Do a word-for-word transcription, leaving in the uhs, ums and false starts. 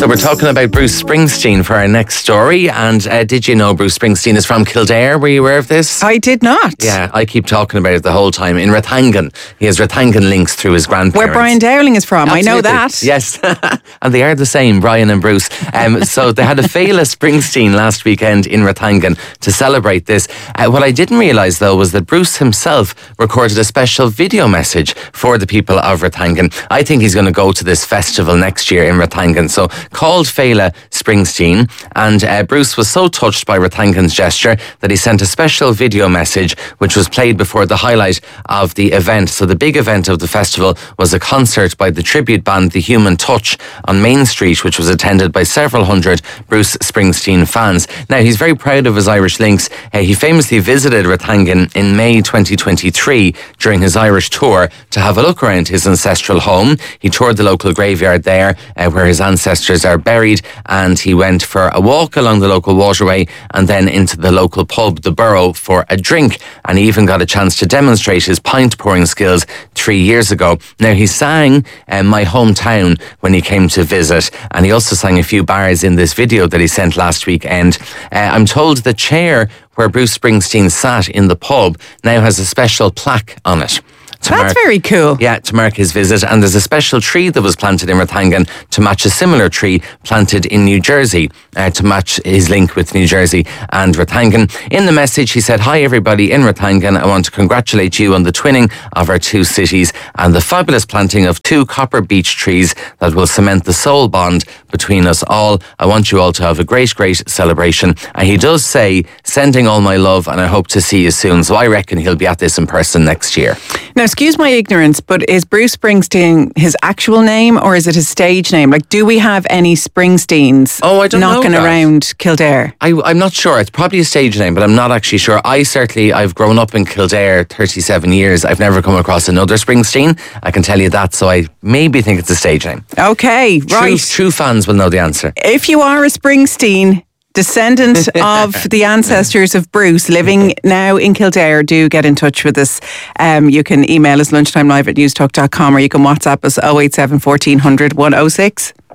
So we're talking about Bruce Springsteen for our next story. And uh, did you know Bruce Springsteen is from Kildare? Were you aware of this? I did not. Yeah, I keep talking about it the whole time. In Rathangan. He has Rathangan links through his grandparents. Where Brian Dowling is from. Absolutely. I know that. Yes. And they are the same, Brian and Bruce. Um, so they had a Fela Springsteen last weekend in Rathangan to celebrate this. Uh, what I didn't realise, though, was that Bruce himself recorded a special video message for the people of Rathangan. I think he's going to go to this festival next year in Rathangan. So called Fela Springsteen. And uh, Bruce was so touched by Rathangan's gesture that he sent a special video message which was played before the highlight of the event. So the big event of the festival was a concert by the tribute band The Human Touch on Main Street, which was attended by several hundred Bruce Springsteen fans. Now, he's very proud of his Irish links. Uh, he famously visited Rathangan in May twenty twenty-three during his Irish tour to have a look around his ancestral home. He toured the local graveyard there uh, where his ancestors are buried, and he went for a walk along the local waterway and then into the local pub, The Burrow, for a drink. And he even got a chance to demonstrate his pint pouring skills three years ago. Now, he sang uh, My Hometown when he came to visit, and he also sang a few bars in this video that he sent last weekend. Uh, I'm told the chair where Bruce Springsteen sat in the pub now has a special plaque on it. That's mark, very cool. Yeah, to mark his visit. And there's a special tree that was planted in Rathangan to match a similar tree planted in New Jersey, uh, to match his link with New Jersey and Rathangan. In the message, he said, "Hi everybody in Rathangan. I want to congratulate you on the twinning of our two cities and the fabulous planting of two copper beech trees that will cement the soul bond between us all. I want you all to have a great, great celebration." And he does say, "Sending all my love, and I hope to see you soon." So I reckon he'll be at this in person next year. Now, excuse my ignorance, but is Bruce Springsteen his actual name or is it his stage name? Like, do we have any Springsteens oh, I don't knocking know around Kildare? I, I'm not sure. It's probably a stage name, but I'm not actually sure. I certainly, I've grown up in Kildare thirty-seven years. I've never come across another Springsteen. I can tell you that. So I maybe think it's a stage name. Okay, right. True, true fans will know the answer. If you are a Springsteen descendant of the ancestors of Bruce living now in Kildare, do get in touch with us. Um, you can email us lunchtimelive at newstalk dot com, or you can WhatsApp us oh eight seven, fourteen hundred, one oh six.